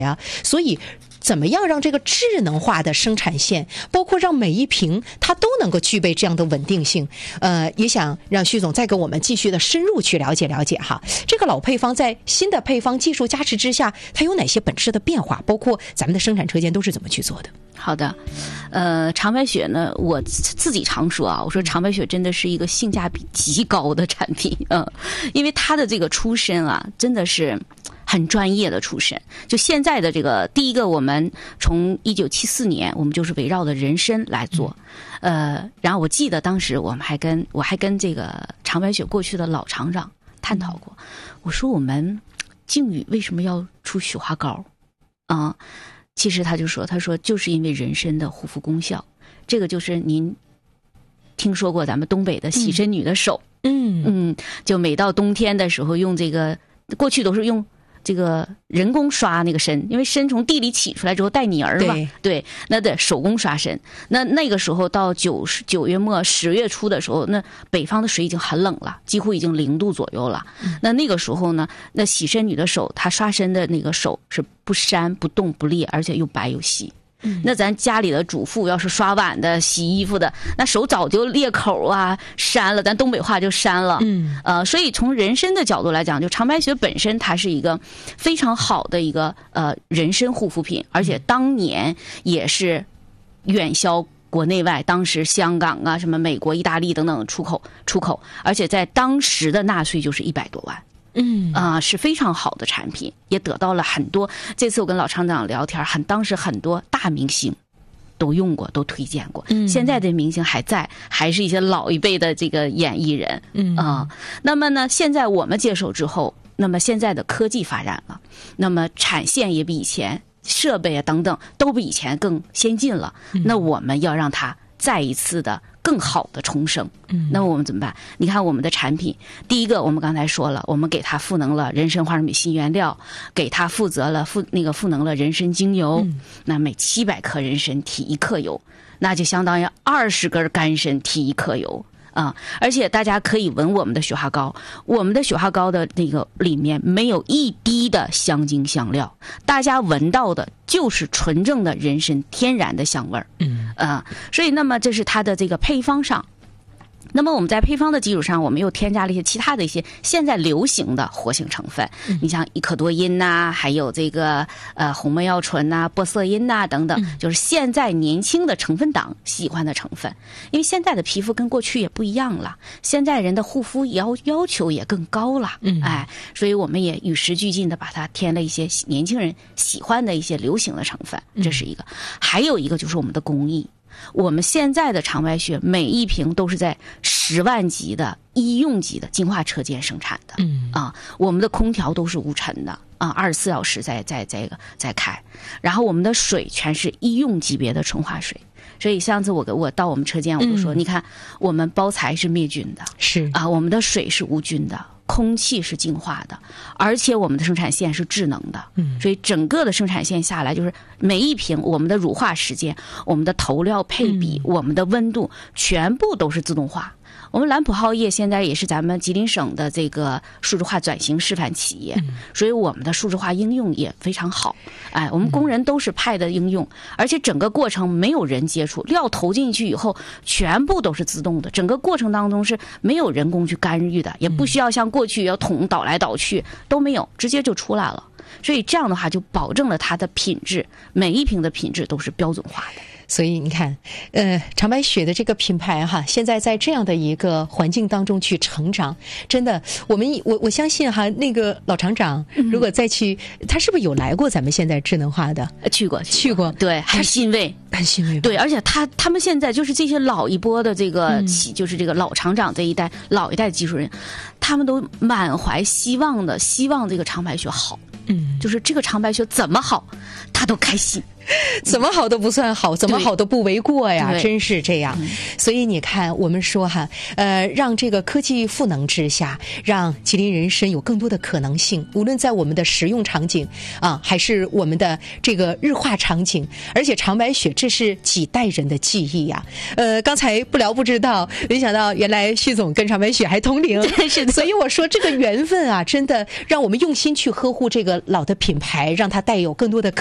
呀，所以怎么样让这个智能化的生产线，包括让每一瓶它都能够具备这样的稳定性，也想让徐总再给我们继续的深入去了解了解哈，这个老配方在新的配方技术加持之下，它有哪些本质的变化，包括咱们的生产车间都是怎么去做的？ 好的，长白雪呢，我自己常说啊，我说长白雪真的是一个性价比极高的产品，因为它的这个出身啊，真的是很专业的出身。就现在的这个第一个，我们从1974年，我们就是围绕着人参来做，然后我记得当时我还跟这个长白雪过去的老厂长探讨过，我说我们靖宇为什么要出雪花膏啊？其实他说就是因为人参的护肤功效，这个就是您听说过咱们东北的洗身女的手，就每到冬天的时候用这个，过去都是用这个人工刷那个参，因为参从地里起出来之后带泥儿嘛，对，那得手工刷参。那个时候到9月末10月初的时候，那北方的水已经很冷了，几乎已经0度左右了。那个时候呢，那洗身女的手，她刷参的那个手是不膻不冻不裂，而且又白又细。那咱家里的主妇要是刷碗的、洗衣服的，那手早就裂口啊、膻了，咱东北话就膻了。所以从人参的角度来讲，就长白雪本身它是一个非常好的一个人参护肤品，而且当年也是远销国内外，当时香港啊、什么美国、意大利等等出口，而且在当时的纳税就是100多万。是非常好的产品，也得到了很多。这次我跟老厂长聊天，当时很多大明星都用过，都推荐过。现在的明星还在，还是一些老一辈的这个演艺人。那么呢，现在我们接手之后，那么现在的科技发展了，那么产线也比以前，设备啊等等都比以前更先进了。那我们要让它再一次的更好的重生。那么我们怎么办？你看我们的产品，第一个我们刚才说了，我们给它赋能了人参花生米新原料，给它赋能了人参精油，那每700克人参提1克油，那就相当于20根干参提1克油。而且大家可以闻我们的雪花膏，我们的雪花膏的那个里面没有一滴的香精香料，大家闻到的就是纯正的人参天然的香味儿。所以那么这是它的这个配方上。那么我们在配方的基础上，我们又添加了一些其他的一些现在流行的活性成分，你像伊可多因呐，还有这个红没药醇呐、玻色因呐等等，就是现在年轻的成分党喜欢的成分。因为现在的皮肤跟过去也不一样了，现在人的护肤要求也更高了，所以我们也与时俱进的把它添了一些年轻人喜欢的一些流行的成分，这是一个。还有一个就是我们的工艺。我们现在的长白雪每一瓶都是在10万级的医用级的净化车间生产的，我们的空调都是无尘的，24小时在开，然后我们的水全是医用级别的纯化水。所以上次我到我们车间，我就说，你看我们包材是灭菌的，是我们的水是无菌的，空气是净化的，而且我们的生产线是智能的，所以整个的生产线下来，就是每一瓶我们的乳化时间、我们的投料配比、我们的温度，全部都是自动化。我们蓝普浩业现在也是咱们吉林省的这个数字化转型示范企业，所以我们的数字化应用也非常好。我们工人都是派的应用，而且整个过程没有人接触，料投进去以后全部都是自动的，整个过程当中是没有人工去干预的，也不需要像过去要桶倒来倒去，都没有，直接就出来了。所以这样的话就保证了它的品质，每一瓶的品质都是标准化的。 所以你看，长白雪的这个品牌哈，现在在这样的一个环境当中去成长，真的，我相信哈，那个老厂长如果再去，他是不是有来过咱们现在智能化的？ 去过，对， 很欣慰，对，而且他们现在就是这些老一波的这个就是这个老厂长这一代老一代技术人，他们都满怀希望这个长白雪好。就是这个长白雪怎么好，他都开心。 怎么好都不算好，怎么好都不为过呀，真是这样。所以你看，我们说哈，让这个科技赋能之下，让吉林人参有更多的可能性，无论在我们的食用场景啊，还是我们的这个日化场景，而且长白雪这是几代人的记忆呀。刚才不聊不知道，没想到原来徐总跟长白雪还同龄，所以我说这个缘分啊，真的让我们用心去呵护这个老的品牌，让它带有更多的